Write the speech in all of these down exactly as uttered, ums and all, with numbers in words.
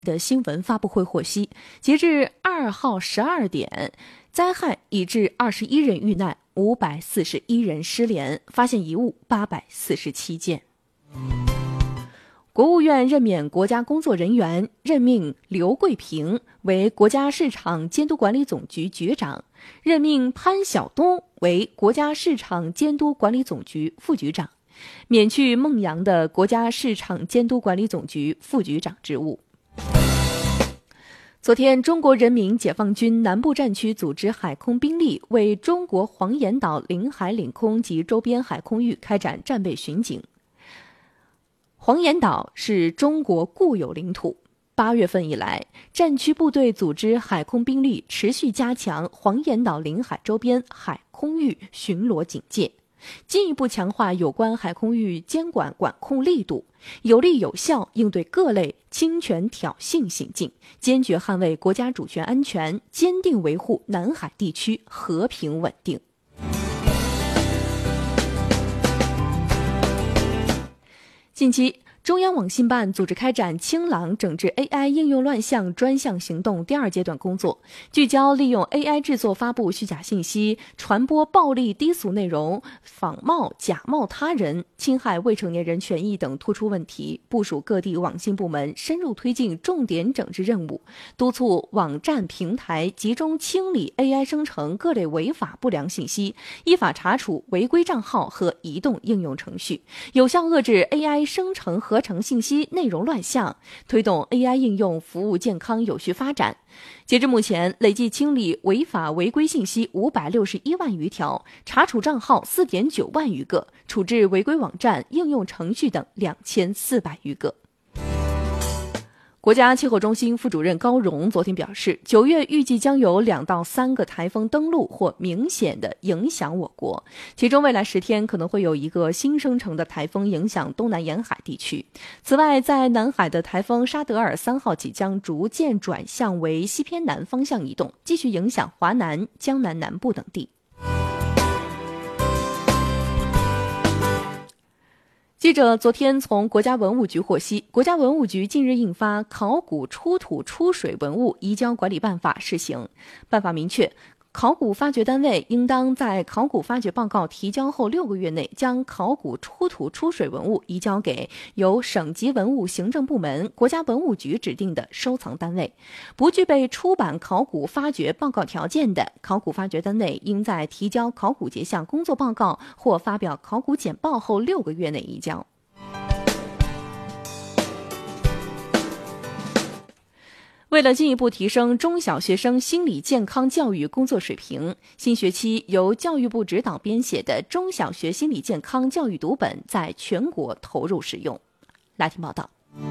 的新闻发布会获悉，截至二号十二点，灾害已致二十一人遇难，五百四十一人失联，发现遗物八百四十七件。国务院任免国家工作人员，任命刘桂平为国家市场监督管理总局局长，任命潘晓东为国家市场监督管理总局副局长，免去孟阳的国家市场监督管理总局副局长职务。昨天，中国人民解放军南部战区组织海空兵力为中国黄岩岛领海领空及周边海空域开展战备巡警。黄岩岛是中国固有领土，八月份以来，战区部队组织海空兵力持续加强黄岩岛领海周边海空域巡逻警戒，进一步强化有关海空域监管管控力度，有力有效应对各类侵权挑衅行径，坚决捍卫国家主权安全，坚定维护南海地区和平稳定。近期，中央网信办组织开展清朗整治 A I 应用乱象专项行动第二阶段工作，聚焦利用 A I 制作发布虚假信息、传播暴力低俗内容、仿冒假冒他人、侵害未成年人权益等突出问题，部署各地网信部门深入推进重点整治任务，督促网站平台集中清理 A I 生成各类违法不良信息，依法查处违规账号和移动应用程序，有效遏制 A I 生成合成信息内容乱象，推动 A I 应用服务健康有序发展。截至目前，累计清理违法违规信息五百六十一万余条，查处账号四点九万余个，处置违规网站、应用程序等两千四百余个。国家气候中心副主任高荣昨天表示，九月预计将有两到三个台风登陆或明显的影响我国，其中未来十天可能会有一个新生成的台风影响东南沿海地区。此外，在南海的台风沙德尔三号即将逐渐转向为西偏南方向移动，继续影响华南、江南南部等地。记者昨天从国家文物局获悉，国家文物局近日印发《考古出土出水文物移交管理办法》试行。办法明确，考古发掘单位应当在考古发掘报告提交后六个月内，将考古出土出水文物移交给由省级文物行政部门、国家文物局指定的收藏单位。不具备出版考古发掘报告条件的考古发掘单位，应在提交考古节项工作报告或发表考古简报后六个月内移交。为了进一步提升中小学生心理健康教育工作水平，新学期由教育部指导编写的中小学心理健康教育读本在全国投入使用。来听报道。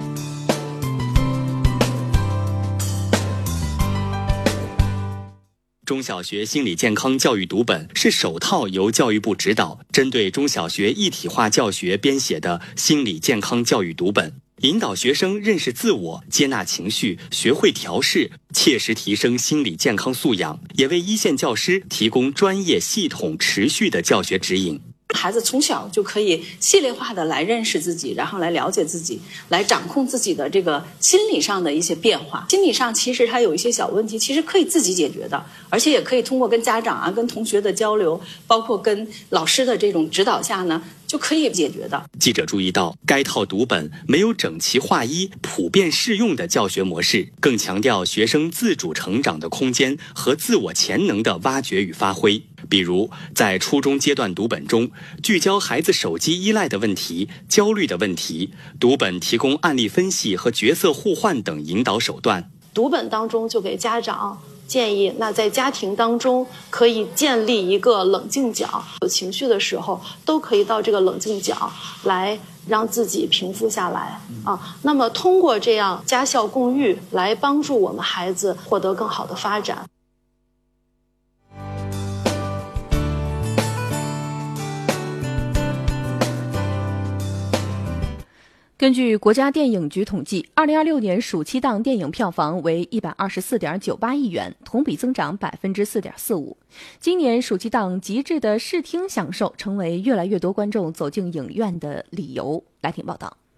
中小学心理健康教育读本是首套由教育部指导，针对中小学一体化教学编写的心理健康教育读本，引导学生认识自我、接纳情绪、学会调试，切实提升心理健康素养，也为一线教师提供专业、系统、持续的教学指引。 孩子从小就可以系列化的来认识自己，然后来了解自己，来掌控自己的这个心理上的一些变化。心理上其实他有一些小问题，其实可以自己解决的，而且也可以通过跟家长啊、跟同学的交流，包括跟老师的这种指导下呢，就可以解决的。 记者注意到，该套读本没有整齐划一、普遍适用的教学模式，更强调学生自主成长的空间和自我潜能的挖掘与发挥。比如，在初中阶段读本中，聚焦孩子手机依赖的问题、焦虑的问题，读本提供案例分析和角色互换等引导手段。 读本当中就给家长建议，那在家庭当中可以建立一个冷静角，有情绪的时候都可以到这个冷静角来让自己平复下来啊。那么通过这样家校共育来帮助我们孩子获得更好的发展。 根据国家电影局统计，二零二六年暑期档电影票房为一百二十四点九八亿元，同比增长百分之四点四五。今年暑期档极致的视听享受成为越来越多观众走进影院的理由。来听报道。